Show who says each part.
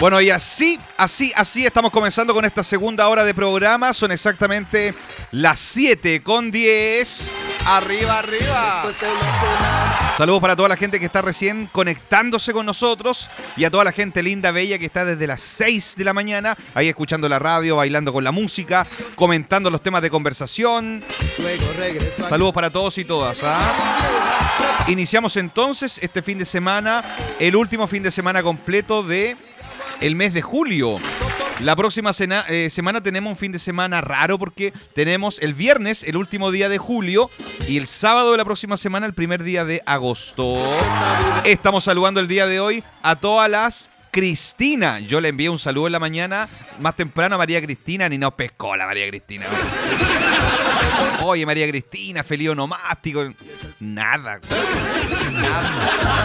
Speaker 1: Bueno, y así estamos comenzando con esta segunda hora de programa. Son exactamente las 7:10. Arriba, arriba. Saludos para toda la gente que está recién conectándose con nosotros y a toda la gente linda, bella que está desde las 6 de la mañana ahí escuchando la radio, bailando con la música, comentando los temas de conversación. Saludos para todos y todas, ¿ah? Iniciamos entonces este fin de semana, el último fin de semana completo de el mes de julio. La próxima semana tenemos un fin de semana raro porque tenemos el viernes, el último día de julio, y el sábado de la próxima semana, el primer día de agosto. Estamos saludando el día de hoy a todas las Cristina. Yo le envié un saludo en la mañana, más temprano a María Cristina, ni nos pescó la María Cristina. Oye, María Cristina, feliz onomástico. Nada.